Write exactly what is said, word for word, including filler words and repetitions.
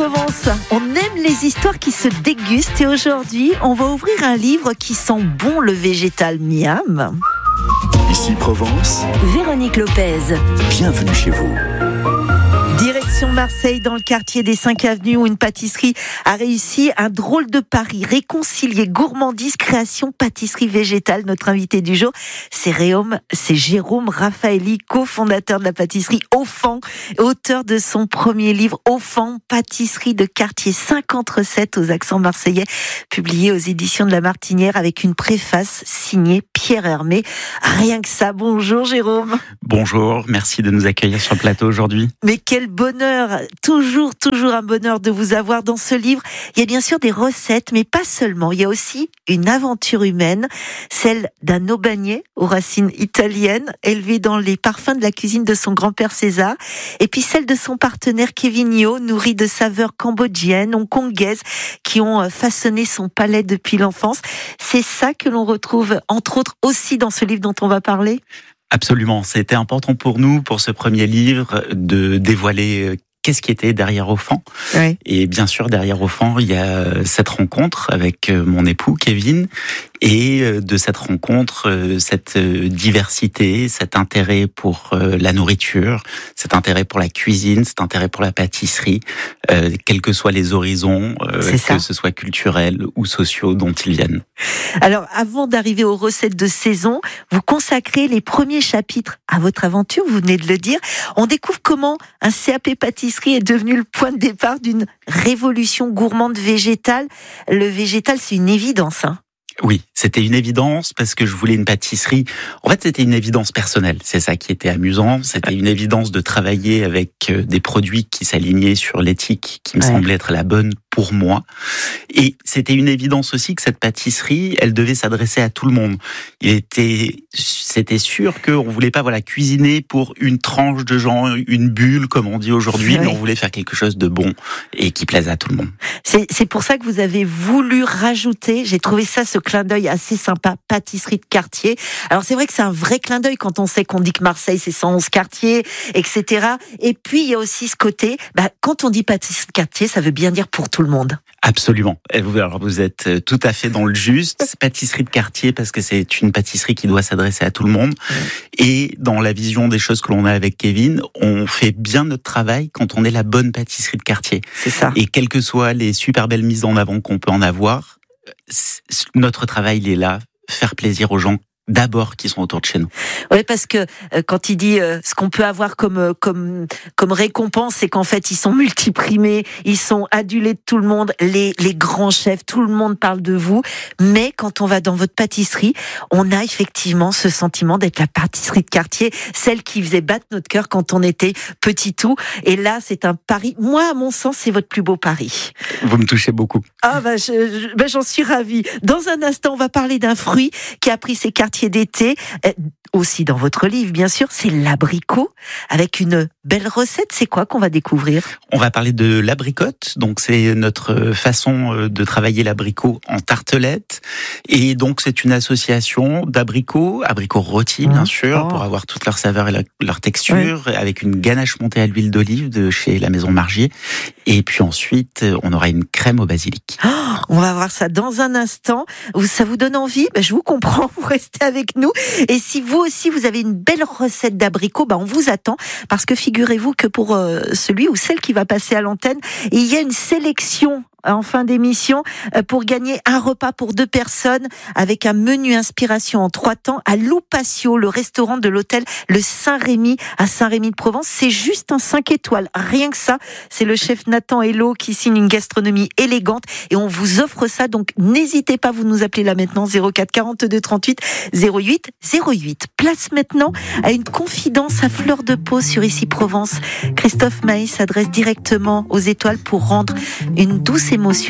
Provence, on aime les histoires qui se dégustent et aujourd'hui, on va ouvrir un livre qui sent bon le végétal miam. Ici Provence, Véronique Lopez. Bienvenue chez vous. Direction Marseille, dans le quartier des cinq avenues, où une pâtisserie a réussi un drôle de pari. Réconcilier gourmandise, création, pâtisserie végétale. Notre invité du jour, c'est Réaume, c'est Jérôme Raffaelli, cofondateur de la pâtisserie Aufan, auteur de son premier livre Aufan, pâtisserie de quartier, cinquante recettes aux accents marseillais, publié aux éditions de La Martinière avec une préface signée Pierre Hermé. Rien que ça, bonjour Jérôme. Bonjour, merci de nous accueillir sur le plateau aujourd'hui. Mais quel bonheur, toujours, toujours un bonheur de vous avoir dans ce livre. Il y a bien sûr des recettes, mais pas seulement. Il y a aussi une aventure humaine, celle d'un Aubagnais aux racines italiennes, élevé dans les parfums de la cuisine de son grand-père César, et puis celle de son partenaire Kevin Yeoh, nourri de saveurs cambodgiennes, hongkongaises, qui ont façonné son palais depuis l'enfance. C'est ça que l'on retrouve, entre autres, aussi dans ce livre dont on va parler ? Absolument, c'était important pour nous, pour ce premier livre, de dévoiler qu'est-ce qui était derrière Aufan. Oui. Et bien sûr, derrière Aufan, il y a cette rencontre avec mon époux Kevin, et de cette rencontre, cette diversité, cet intérêt pour la nourriture, cet intérêt pour la cuisine, cet intérêt pour la pâtisserie, euh, quels que soient les horizons, euh, que ce soit culturels ou sociaux dont ils viennent. Alors, avant d'arriver aux recettes de saison, vous consacrez les premiers chapitres à votre aventure, vous venez de le dire. On découvre comment un C A P pâtisserie est devenu le point de départ d'une révolution gourmande végétale. Le végétal, c'est une évidence, hein. Oui, c'était une évidence parce que je voulais une pâtisserie. En fait, c'était une évidence personnelle. C'est ça qui était amusant. C'était une évidence de travailler avec des produits qui s'alignaient sur l'éthique qui me ouais. semblait être la bonne pour moi. Et c'était une évidence aussi que cette pâtisserie, elle devait s'adresser à tout le monde. Il était, c'était sûr qu'on voulait pas, voilà, cuisiner pour une tranche de gens, une bulle, comme on dit aujourd'hui, ouais. mais on voulait faire quelque chose de bon et qui plaise à tout le monde. C'est, c'est pour ça que vous avez voulu rajouter, j'ai trouvé ça, ce clin d'œil assez sympa, pâtisserie de quartier. Alors c'est vrai que c'est un vrai clin d'œil quand on sait qu'on dit que Marseille c'est cent onze quartiers, et cetera. Et puis il y a aussi ce côté, bah, quand on dit pâtisserie de quartier, ça veut bien dire pour tout le monde. Absolument. Alors vous êtes tout à fait dans le juste. Pâtisserie de quartier parce que c'est une pâtisserie qui doit s'adresser à tout le monde. Mmh. Et dans la vision des choses que l'on a avec Kevin, on fait bien notre travail quand on est la bonne pâtisserie de quartier. C'est ça. Et quelles que soient les super belles mises en avant qu'on peut en avoir, notre travail il est là, faire plaisir aux gens d'abord qui sont autour de chez nous. Oui, parce que euh, quand il dit euh, ce qu'on peut avoir comme euh, comme comme récompense, c'est qu'en fait ils sont multiprimés, ils sont adulés de tout le monde, les les grands chefs, tout le monde parle de vous. Mais quand on va dans votre pâtisserie, on a effectivement ce sentiment d'être la pâtisserie de quartier, celle qui faisait battre notre cœur quand on était petit tout. Et là, c'est un pari. Moi, à mon sens, c'est votre plus beau pari. Vous me touchez beaucoup. Ah bah, je, je, bah j'en suis ravie. Dans un instant, on va parler d'un fruit qui a pris ses quartiers d'été, euh, aussi dans votre livre bien sûr, c'est l'abricot, avec une belle recette. C'est quoi qu'on va découvrir ? On va parler de l'abricote, donc c'est notre façon de travailler l'abricot en tartelette, et donc c'est une association d'abricots, abricots rôtis bien sûr, oh. pour avoir toute leur saveur et leur, leur texture, ouais. avec une ganache montée à l'huile d'olive de chez la Maison Margier, et puis ensuite on aura une crème au basilic. Oh, on va voir ça dans un instant. Ça vous donne envie ? Ben, je vous comprends, vous restez avec nous. Et si vous aussi vous avez une belle recette d'abricot, ben on vous attend, parce que figurez-vous que pour euh, celui ou celle qui va passer à l'antenne, il y a une sélection en fin d'émission pour gagner un repas pour deux personnes avec un menu inspiration en trois temps à Loupatio, le restaurant de l'hôtel Le Saint-Rémy à Saint-Rémy-de-Provence. C'est juste un cinq étoiles, rien que ça. C'est le chef Nathan Hello qui signe une gastronomie élégante et on vous offre ça. Donc n'hésitez pas, vous nous appelez là maintenant zéro quatre quarante-deux trente-huit zéro huit zéro huit. Place maintenant à une confidence à fleur de peau sur Ici Provence. Christophe Maé s'adresse directement aux étoiles pour rendre une douce émotion